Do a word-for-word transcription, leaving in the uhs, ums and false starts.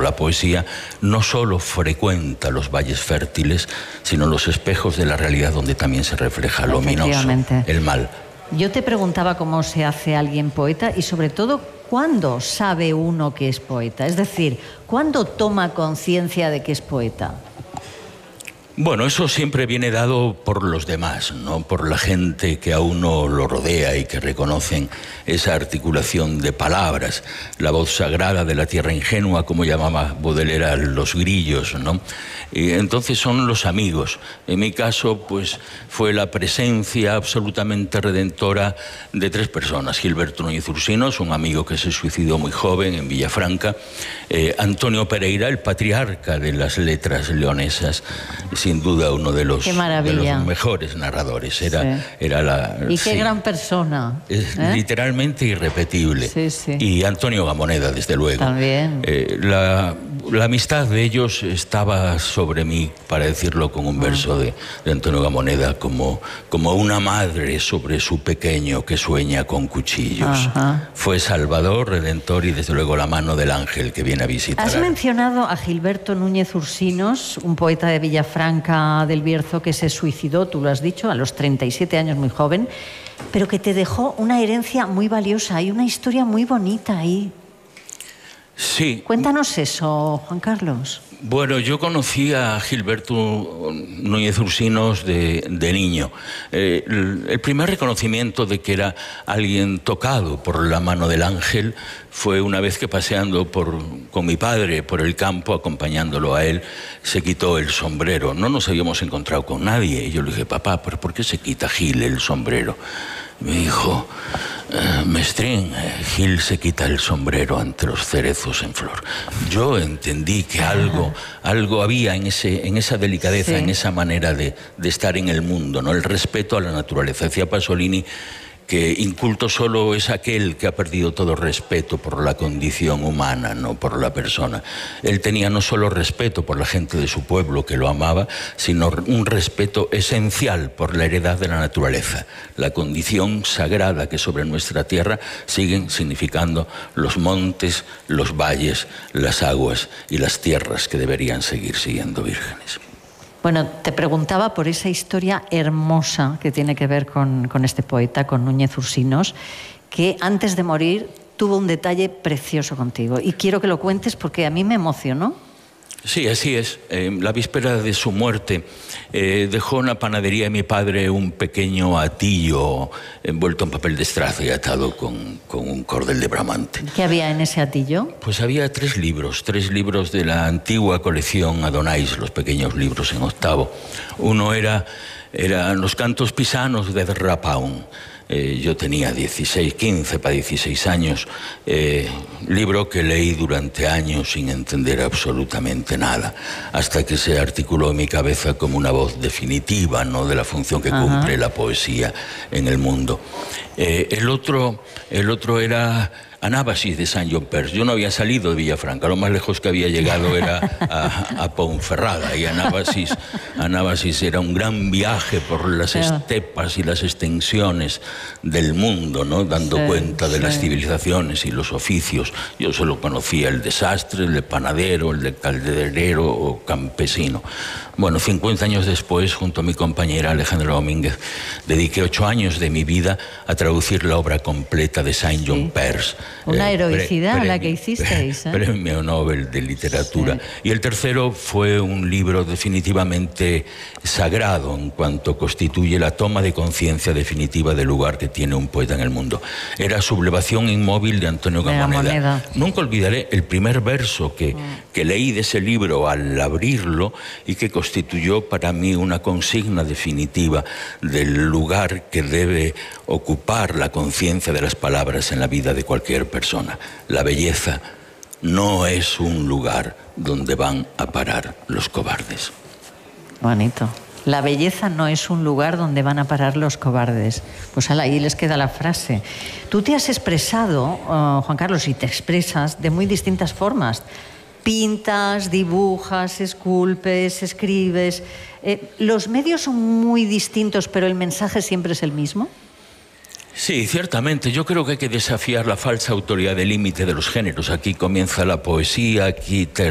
la poesía no solo frecuenta los valles fértiles, sino los espejos de la realidad donde también se refleja lo ominoso, el mal. Yo te preguntaba cómo se hace alguien poeta y sobre todo, ¿cuándo sabe uno que es poeta? Es decir, ¿cuándo toma conciencia de que es poeta? Bueno, eso siempre viene dado por los demás, ¿no? Por la gente que a uno lo rodea y que reconocen esa articulación de palabras, la voz sagrada de la tierra ingenua, como llamaba Baudelaire a los grillos, ¿no? Y entonces son los amigos. En mi caso, pues, fue la presencia absolutamente redentora de tres personas. Gilberto Núñez Ursinos, un amigo que se suicidó muy joven en Villafranca. Eh, Antonio Pereira, el patriarca de las letras leonesas, sin duda uno de los, de los mejores narradores. Era, sí. era la, y qué sí, gran persona. Es ¿eh? Literalmente irrepetible. Sí, sí. Y Antonio Gamoneda, desde luego. También. Eh, la, la amistad de ellos estaba sobre mí, para decirlo con un verso de, de Antonio Gamoneda, como, como una madre sobre su pequeño que sueña con cuchillos. Ajá. Fue salvador, redentor y desde luego la mano del ángel que viene a visitar. Has mencionado a Gilberto Núñez Ursinos, un poeta de Villafranca del Bierzo que se suicidó, tú lo has dicho, a los treinta y siete años, muy joven, pero que te dejó una herencia muy valiosa. Hay una historia muy bonita ahí. Sí. Cuéntanos eso, Juan Carlos. Bueno, yo conocí a Gilberto Núñez Ursinos de, de niño. Eh, el, el primer reconocimiento de que era alguien tocado por la mano del ángel fue una vez que paseando por, con mi padre por el campo, acompañándolo a él, se quitó el sombrero. No nos habíamos encontrado con nadie. Y yo le dije, papá, ¿pero por qué se quita Gil el sombrero? Me dijo, eh, Mestrín, eh, Gil se quita el sombrero ante los cerezos en flor. Yo entendí que algo, algo había en, ese, en esa delicadeza, sí. en esa manera de, de estar en el mundo, ¿no? El respeto a la naturaleza. Decía Pasolini que inculto solo es aquel que ha perdido todo respeto por la condición humana, no por la persona. Él tenía no solo respeto por la gente de su pueblo que lo amaba, sino un respeto esencial por la heredad de la naturaleza, la condición sagrada que sobre nuestra tierra siguen significando los montes, los valles, las aguas y las tierras que deberían seguir siendo vírgenes. Bueno, te preguntaba por esa historia hermosa que tiene que ver con, con este poeta, con Núñez Ursinos, que antes de morir tuvo un detalle precioso contigo. Y quiero que lo cuentes porque a mí me emocionó. Sí, así es. Eh, la víspera de su muerte eh, dejó en la panadería de mi padre un pequeño atillo envuelto en papel de estraza y atado con, con un cordel de bramante. ¿Qué había en ese atillo? Pues había tres libros, tres libros de la antigua colección Adonais, los pequeños libros en octavo. Uno era, eran los cantos pisanos de Rapaun. Eh, yo tenía dieciséis, quince para dieciséis años, eh, libro que leí durante años sin entender absolutamente nada, hasta que se articuló en mi cabeza como una voz definitiva, ¿no?, de la función que Ajá. cumple la poesía en el mundo. Eh, el otro, el otro era Anábasis de Saint John Perse. Yo no había salido de Villafranca, lo más lejos que había llegado era a, a Ponferrada, y Anábasis, Anábasis era un gran viaje por las estepas y las extensiones del mundo, ¿no?, dando sí, cuenta de sí. las civilizaciones y los oficios. Yo solo conocía el de sastre, el de panadero, el de calderero o campesino. Bueno, cincuenta años después, junto a mi compañera Alejandra Domínguez, dediqué ocho años de mi vida a traducir la obra completa de Saint John sí. Perse. Una heroicidad eh, la que hicisteis. ¿eh? Premio Nobel de Literatura. Sí. Y el tercero fue un libro definitivamente sagrado en cuanto constituye la toma de conciencia definitiva del lugar que tiene un poeta en el mundo. Era Sublevación inmóvil de Antonio Gamoneda. Nunca olvidaré el primer verso que, mm. que leí de ese libro al abrirlo y que constituyó para mí una consigna definitiva del lugar que debe ocupar la conciencia de las palabras en la vida de cualquier persona. La belleza no es un lugar donde van a parar los cobardes. Bonito. La belleza no es un lugar donde van a parar los cobardes. Pues ahí les queda la frase. Tú te has expresado, uh, Juan Carlos, y te expresas de muy distintas formas. Pintas, dibujas, esculpes, escribes. Eh, ¿Los medios son muy distintos, pero el mensaje siempre es el mismo? Sí, ciertamente. Yo creo que hay que desafiar la falsa autoridad del límite de los géneros. Aquí comienza la poesía, aquí termina